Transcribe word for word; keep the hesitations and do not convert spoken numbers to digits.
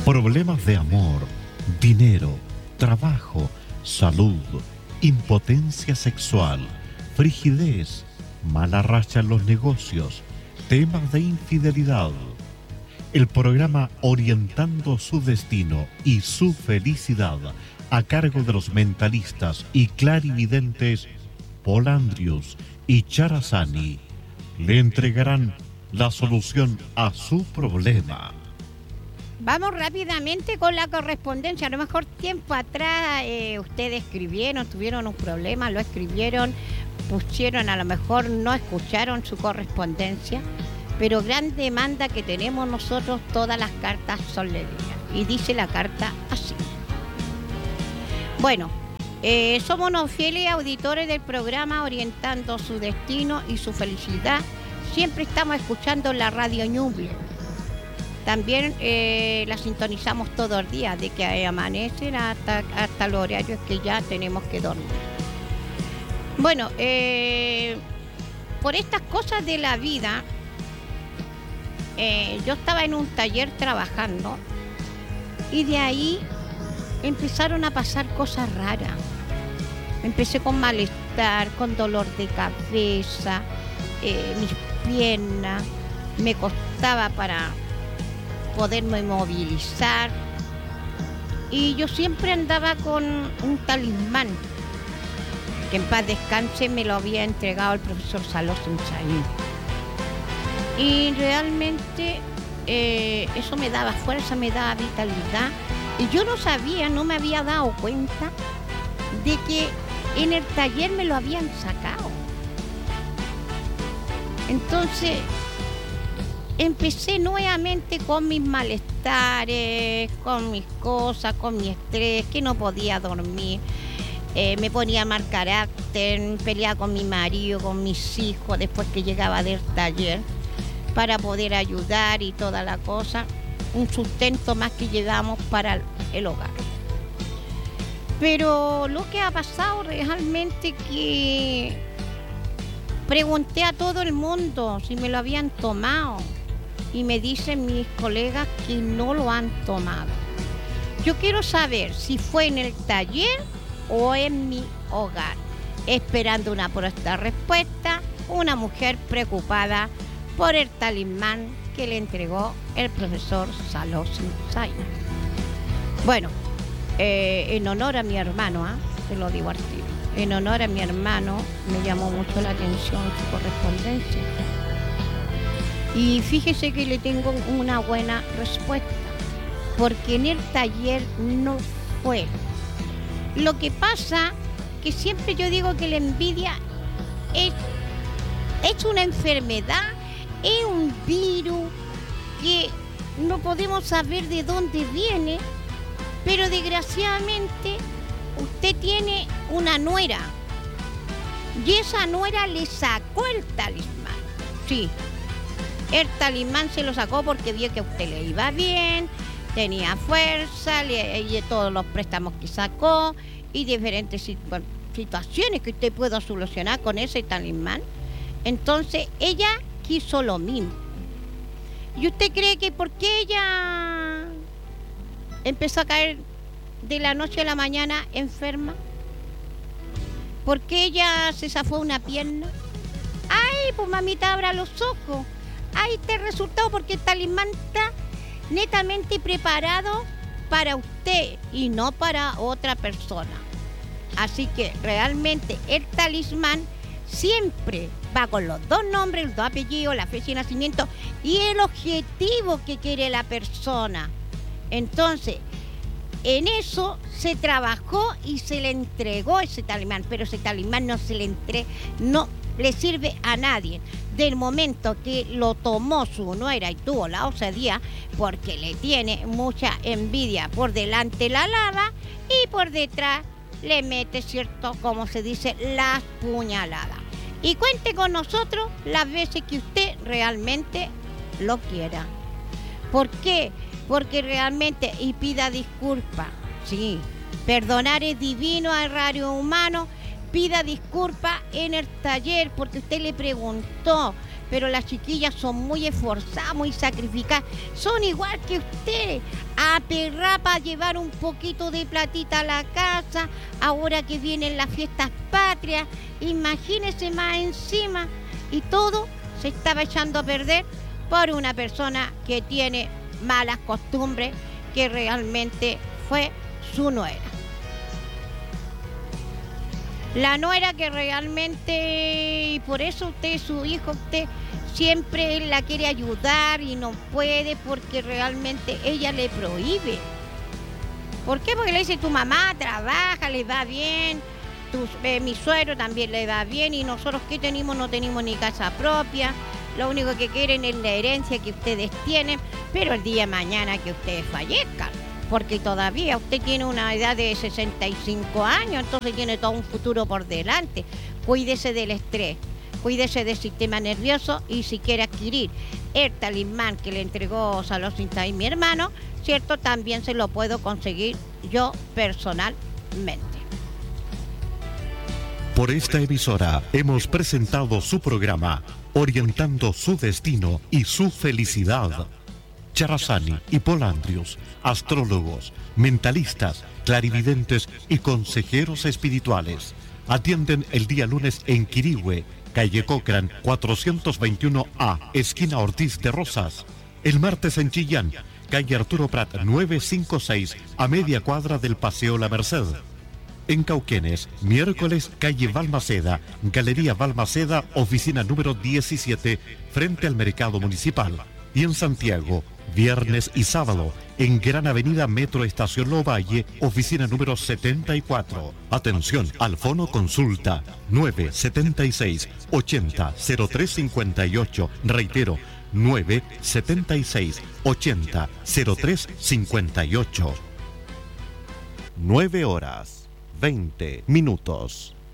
Problemas de amor, dinero, trabajo, salud, impotencia sexual, frigidez, mala racha en los negocios, temas de infidelidad. El programa Orientando su Destino y su Felicidad, a cargo de los mentalistas y clarividentes Paul Andrews y Charazani, le entregarán la solución a su problema. Vamos rápidamente con la correspondencia. A lo mejor tiempo atrás eh, ustedes escribieron, tuvieron un problema, lo escribieron, pusieron, a lo mejor no escucharon su correspondencia, pero gran demanda que tenemos nosotros, todas las cartas son leídas. Y dice la carta así. Bueno, eh, somos unos fieles auditores del programa Orientando su Destino y su Felicidad. Siempre estamos escuchando la radio Ñuble. También eh, la sintonizamos todo el día, de que amanecen hasta, hasta los horarios que ya tenemos que dormir. Bueno, eh, por estas cosas de la vida, eh, yo estaba en un taller trabajando y de ahí empezaron a pasar cosas raras. Empecé con malestar, con dolor de cabeza, eh, mis piernas, me costaba para poderme movilizar, y yo siempre andaba con un talismán que en paz descanse me lo había entregado el profesor Salós Insaín, y realmente eh, eso me daba fuerza, me daba vitalidad, y yo no sabía, no me había dado cuenta de que en el taller me lo habían sacado. Entonces empecé nuevamente con mis malestares, con mis cosas, con mi estrés, que no podía dormir. Eh, me ponía mal carácter, peleaba con mi marido, con mis hijos, después que llegaba del taller, para poder ayudar y toda la cosa. Un sustento más que llevamos para el hogar. Pero lo que ha pasado realmente, que pregunté a todo el mundo si me lo habían tomado, y me dicen mis colegas que no lo han tomado. Yo quiero saber si fue en el taller o en mi hogar. Esperando una pronta respuesta, una mujer preocupada por el talismán que le entregó el profesor Salós Insaín. Bueno, eh, en honor a mi hermano, ¿eh? Se lo digo al tiro. En honor a mi hermano, me llamó mucho la atención su correspondencia. Y fíjese que le tengo una buena respuesta, porque en el taller no fue. Lo que pasa, que siempre yo digo que la envidia es, es una enfermedad, es un virus que no podemos saber de dónde viene, pero desgraciadamente usted tiene una nuera, y esa nuera le sacó el talismán. Sí. El talismán se lo sacó porque vio que a usted le iba bien, tenía fuerza, le, y todos los préstamos que sacó y diferentes situaciones que usted pudo solucionar con ese talismán. Entonces ella quiso lo mismo. ¿Y usted cree que por qué ella empezó a caer de la noche a la mañana enferma? ¿Por qué ella se zafó una pierna? ¡Ay, pues mamita, abra los ojos! Ahí está el resultado, porque el talismán está netamente preparado para usted y no para otra persona. Así que realmente el talismán siempre va con los dos nombres, los dos apellidos, la fecha de nacimiento y el objetivo que quiere la persona. Entonces, en eso se trabajó y se le entregó ese talismán, pero ese talismán no se le entre, no le sirve a nadie. Del momento que lo tomó su nuera y tuvo la osadía, porque le tiene mucha envidia, por delante la lava y por detrás le mete, cierto, como se dice, las puñaladas. Y cuente con nosotros las veces que usted realmente lo quiera. ¿Por qué? Porque realmente, y pida disculpas, sí, perdonar es divino, errar es humano. Pida disculpas en el taller, porque usted le preguntó, pero las chiquillas son muy esforzadas, muy sacrificadas. Son igual que ustedes, aperradas para llevar un poquito de platita a la casa, ahora que vienen las fiestas patrias, imagínense más encima, y todo se estaba echando a perder por una persona que tiene malas costumbres, que realmente fue su nuera. La nuera que realmente, y por eso usted, su hijo, usted siempre la quiere ayudar y no puede porque realmente ella le prohíbe. ¿Por qué? Porque le dice, tu mamá trabaja, le va bien, tu, eh, mi suegro también le va bien, y nosotros ¿qué tenemos? No tenemos ni casa propia, lo único que quieren es la herencia que ustedes tienen, pero el día de mañana que ustedes fallezcan, porque todavía usted tiene una edad de sesenta y cinco años, entonces tiene todo un futuro por delante. Cuídese del estrés, cuídese del sistema nervioso, y si quiere adquirir el talismán que le entregó Salosita y mi hermano, ¿cierto? También se lo puedo conseguir yo personalmente. Por esta emisora hemos presentado su programa Orientando su destino y su felicidad. Charazani y Polandrius, astrólogos, mentalistas, clarividentes y consejeros espirituales. Atienden el día lunes en Quirihue, calle Cochrane cuatrocientos veintiuno A, esquina Ortiz de Rosas. El martes en Chillán, calle Arturo Prat novecientos cincuenta y seis, a media cuadra del Paseo La Merced. En Cauquenes, miércoles, calle Balmaceda, Galería Balmaceda, oficina número diecisiete, frente al Mercado Municipal. Y en Santiago, viernes y sábado, en Gran Avenida Metro Estación Lovalle, oficina número setenta y cuatro. Atención, al fono consulta nueve siete seis, ochenta, cero tres cincuenta y ocho. Reitero, nueve siete seis, ochenta, cero tres cincuenta y ocho. nueve horas, veinte minutos.